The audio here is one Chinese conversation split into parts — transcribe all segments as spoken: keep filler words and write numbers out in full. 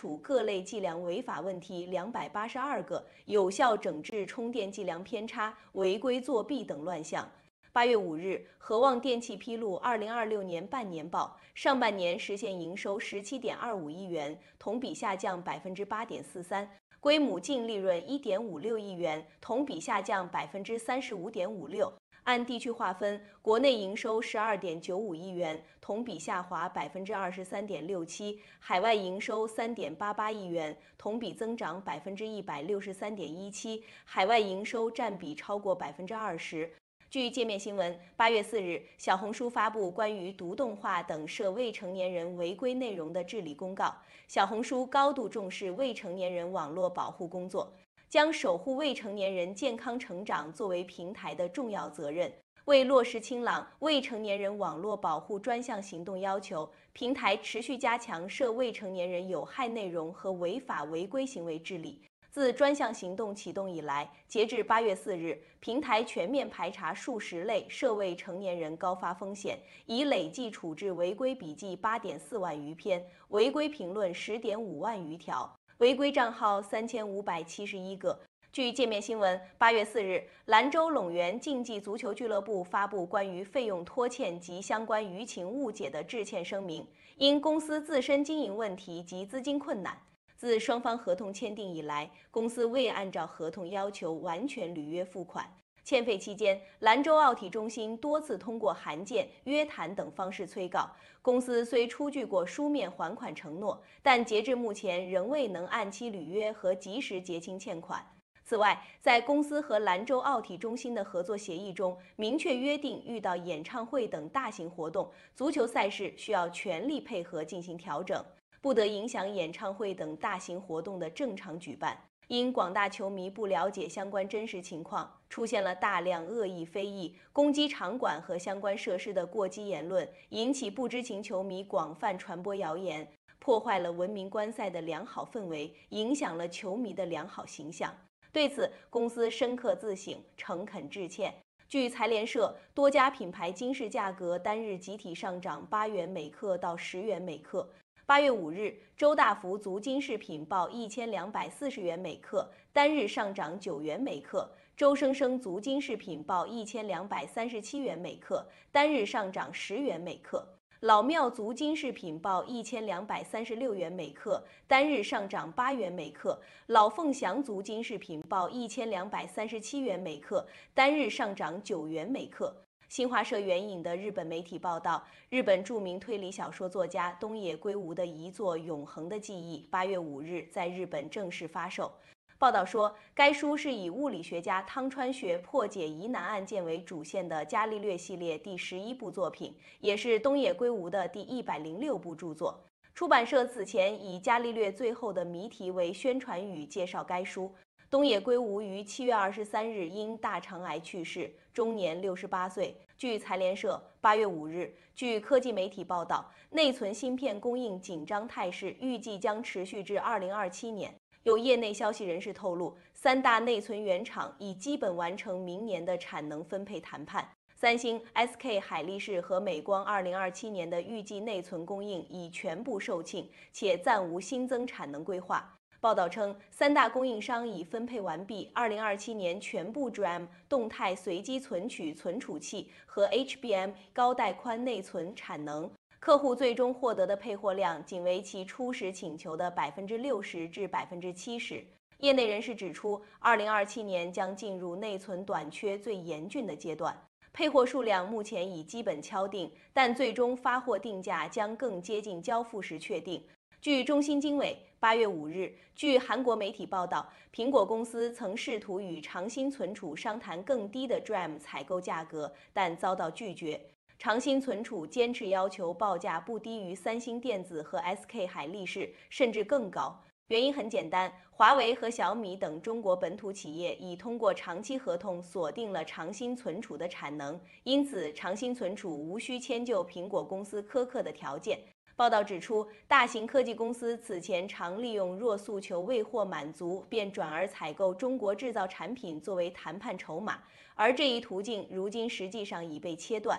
处各类计量违法问题两百八十二个，有效整治充电计量偏差、违规作弊等乱象。八月五日，和旺电气披露二零二六年半年报，上半年实现营收十七点二五亿元，同比下降百分之八点四三，归母净利润一点五六亿元，同比下降百分之三十五点五六。按地区划分，国内营收十二点九五亿元，同比下滑百分之二十三点六七；海外营收三点八八亿元，同比增长百分之一百六十三点一七，海外营收占比超过百分之二十。据界面新闻，八月四日，小红书发布关于毒动画等涉未成年人违规内容的治理公告。小红书高度重视未成年人网络保护工作，将守护未成年人健康成长作为平台的重要责任。为落实清朗未成年人网络保护专项行动要求，平台持续加强涉未成年人有害内容和违法违规行为治理。自专项行动启动以来，截至八月四日，平台全面排查数十类涉未成年人高发风险，已累计处置违规笔记八点四万余篇，违规评论十点五万余条，违规账号三千五百七十一个。据界面新闻，八月四日，兰州陇源竞技足球俱乐部发布关于费用拖欠及相关舆情误解的致歉声明，因公司自身经营问题及资金困难，自双方合同签订以来，公司未按照合同要求完全履约付款。欠费期间，兰州奥体中心多次通过函件、约谈等方式催告。公司虽出具过书面还款承诺，但截至目前仍未能按期履约和及时结清欠款。此外，在公司和兰州奥体中心的合作协议中，明确约定遇到演唱会等大型活动，足球赛事需要全力配合进行调整，不得影响演唱会等大型活动的正常举办。因广大球迷不了解相关真实情况，出现了大量恶意非议、攻击场馆和相关设施的过激言论，引起不知情球迷广泛传播谣言，破坏了文明观赛的良好氛围，影响了球迷的良好形象。对此，公司深刻自省，诚恳致歉。据财联社，多家品牌金饰价格单日集体上涨八元每克到十元每克。八月五日，周大福足金饰品报一千两百四十元每克，单日上涨九元每克；周生生足金饰品报一千两百三十七元每克，单日上涨十元每克。老庙足金饰品报一千两百三十六元每克，单日上涨八元每克；老凤祥足金饰品报一千两百三十七元每克，单日上涨九元每克。新华社援引的日本媒体报道，日本著名推理小说作家东野圭吾的遗作《永恒的记忆》八月五日在日本正式发售。报道说，该书是以物理学家汤川学破解疑难案件为主线的伽利略系列第十一部作品，也是东野圭吾的第一百零六部著作。出版社此前以伽利略最后的谜题为宣传语介绍该书。东野圭吾于七月二十三日因大肠癌去世，终年六十八岁。据财联社，八月五日，据科技媒体报道，内存芯片供应紧张态势预计将持续至二零二七年。有业内消息人士透露，三大内存原厂已基本完成明年的产能分配谈判。三星、S K 海力士和美光二零二七年的预计内存供应已全部售罄，且暂无新增产能规划。报道称，三大供应商已分配完毕二零二七年全部 D R A M 动态随机存取存储器和 H B M 高带宽内存产能。客户最终获得的配货量仅为其初始请求的百分之六十至百分之七十。业内人士指出，二零二七年将进入内存短缺最严峻的阶段。配货数量目前已基本敲定，但最终发货定价将更接近交付时确定。据中芯经纬，八月五日，据韩国媒体报道，苹果公司曾试图与长鑫存储商谈更低的 D R A M 采购价格，但遭到拒绝。长鑫存储坚持要求报价不低于三星电子和 S K 海力士，甚至更高。原因很简单，华为和小米等中国本土企业已通过长期合同锁定了长鑫存储的产能，因此长鑫存储无需迁就苹果公司苛刻的条件。报道指出，大型科技公司此前常利用若诉求未获满足，便转而采购中国制造产品作为谈判筹码，而这一途径如今实际上已被切断。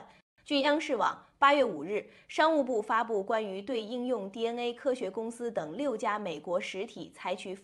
据央视网，八月五日，商务部发布关于对应用 D N A 科学公司等六家美国实体采取